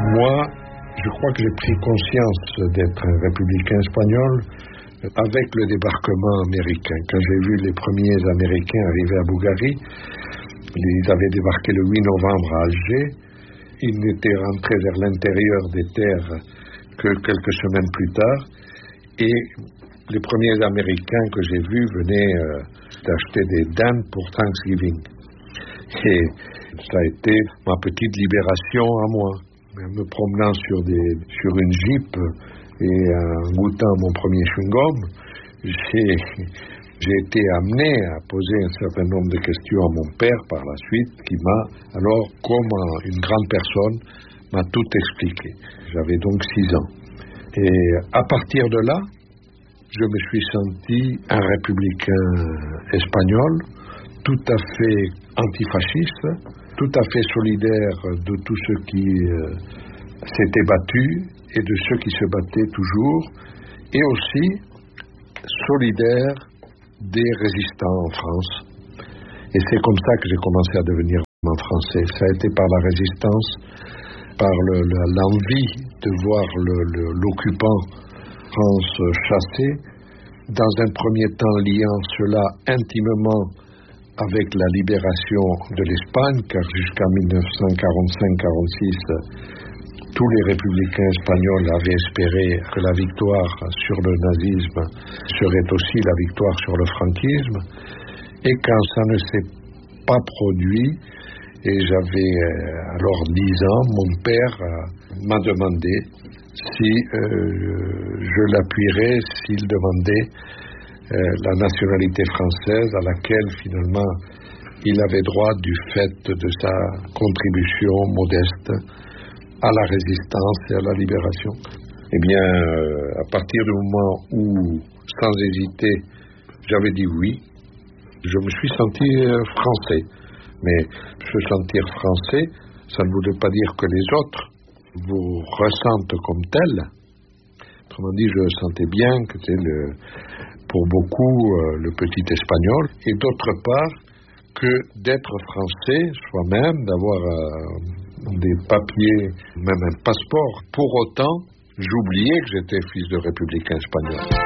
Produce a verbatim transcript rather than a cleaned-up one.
Moi, je crois que j'ai pris conscience d'être un républicain espagnol avec le débarquement américain. Quand j'ai vu les premiers Américains arriver à Bougari, ils avaient débarqué le huit novembre à Alger. Ils n'étaient rentrés vers l'intérieur des terres que quelques semaines plus tard. Et les premiers Américains que j'ai vus venaient euh, d'acheter des dames pour Thanksgiving. Et ça a été ma petite libération à moi. Me promenant sur, des, sur une Jeep et en goûtant mon premier chewing-gum, j'ai, j'ai été amené à poser un certain nombre de questions à mon père par la suite, qui m'a, alors, comme une grande personne, m'a tout expliqué. J'avais donc six ans. Et à partir de là, je me suis senti un républicain espagnol, tout à fait antifasciste, tout à fait solidaire de tous ceux qui euh, s'étaient battus et de ceux qui se battaient toujours, et aussi solidaire des résistants en France. Et c'est comme ça que j'ai commencé à devenir un Français. Ça a été par la résistance, par le, le, l'envie de voir le, le, l'occupant France chassé, dans un premier temps liant cela intimement avec la libération de l'Espagne, car jusqu'à dix-neuf cent quarante-cinq quarante-six, tous les républicains espagnols avaient espéré que la victoire sur le nazisme serait aussi la victoire sur le franquisme. Et quand ça ne s'est pas produit, et j'avais alors dix ans, mon père m'a demandé si euh, je l'appuierais, s'il demandait Euh, la nationalité française à laquelle finalement il avait droit du fait de sa contribution modeste à la résistance et à la libération. Eh bien, euh, à partir du moment où, sans hésiter, j'avais dit oui, je me suis senti euh, français. Mais se sentir français, ça ne voulait pas dire que les autres vous ressentent comme tel. Autrement dit, je sentais bien que c'était le pour beaucoup euh, le petit espagnol, et d'autre part que d'être français soi-même, d'avoir euh, des papiers, même un passeport. Pour autant, j'oubliais que j'étais fils de républicain espagnol.